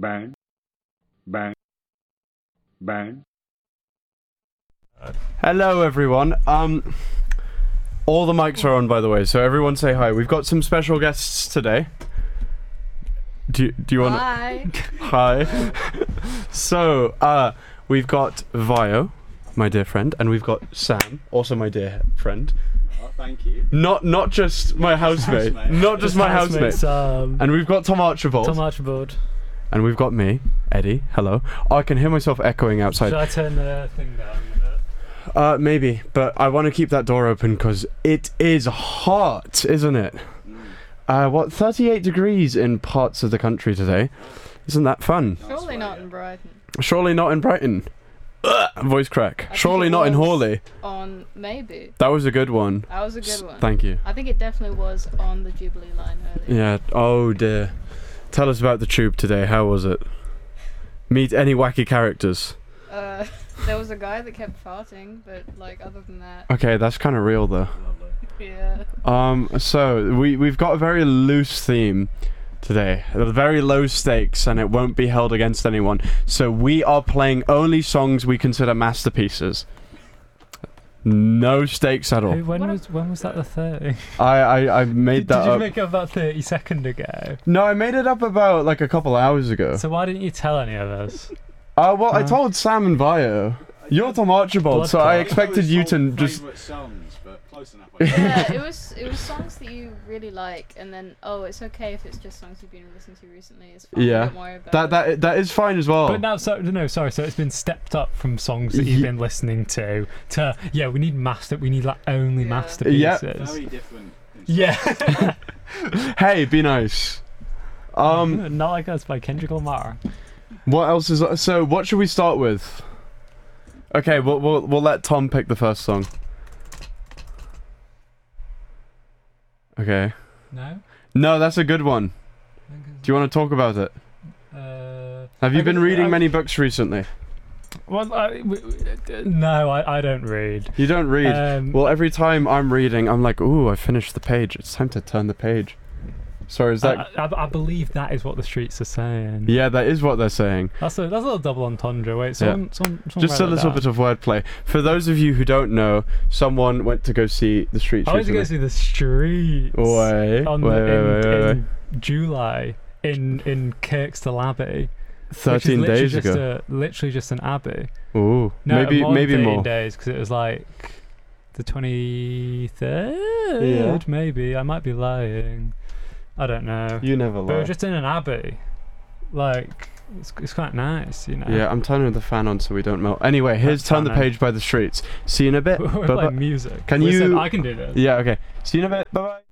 burn, burn, burn. Hello everyone. All the mics are on, by the way, so everyone say hi. We've got some special guests today. Do you want? Hi. Hi. So, we've got Vio, my dear friend, and we've got Sam, also my dear friend. Oh, thank you. Not just my housemate, not just my housemate. And we've got Tom Archibald. Tom Archibald. And we've got me, Eddie. Hello. Oh, I can hear myself echoing outside. Should I turn the thing down a bit? Maybe, but I want to keep that door open because it is hot, isn't it? 38 degrees in parts of the country today. Isn't that fun? Surely not in Brighton. Surely not in Brighton. Voice crack. I Surely think it not in was Hawley. On maybe. That was a good one. That was a good one. Thank you. I think it definitely was on the Jubilee line earlier. Yeah. Oh dear. Tell us about the tube today. How was it? Meet any wacky characters. There was a guy that kept farting, but like other than that, Okay, that's kind of real though. yeah. So we've got a very loose theme today, very low stakes, and it won't be held against anyone. So we are playing only songs we consider masterpieces. No stakes at all. When was that the thing? I made that Did you up. make it about 30 seconds ago? No, I made it up about like a couple hours ago. So why didn't you tell any of us? Well, I told Sam and Vio. You're Tom Archibald, so I Bloodclot. expected you to just. songs, but close enough. Yeah, it was songs that you really like, and then it's okay if it's just songs you've been listening to recently. It's fine. Yeah. Don't worry about it. That is fine as well. But now, sorry, so it's been stepped up from songs that you've been listening to we need like only Yeah. masterpieces. Very different. Yeah. Hey, be nice. Not Like Us by Kendrick Lamar. What else is so? What should we start with? Okay, we'll let Tom pick the first song. Okay. No, that's a good one. Do you want to talk about it? Have you been reading many books recently? Well, no, I don't read. You don't read. Well, every time I'm reading, I'm like, ooh, I finished the page. It's time to turn the page. Sorry, is that? I believe that is what the streets are saying. Yeah, that is what they're saying. That's a little double entendre. Wait, someone Just a little bit of wordplay. For those of you who don't know, someone went to go see the streets. I went to go see the streets. In July in Kirkstall Abbey. 13 days ago. Literally just an abbey. Ooh, No, maybe more than 13 more days because it was like the 23rd. Yeah. Maybe I might be lying. I don't know. You never But it lie. was just in an abbey. Like it's quite nice, you know. Yeah, I'm turning the fan on so we don't melt. Anyway, here's That's Turn the fine, Page by the Streets. See you in a bit. We're Bye-bye. playing music. Can Listen, you- I can do this. Yeah, okay. See you in a bit. Bye bye.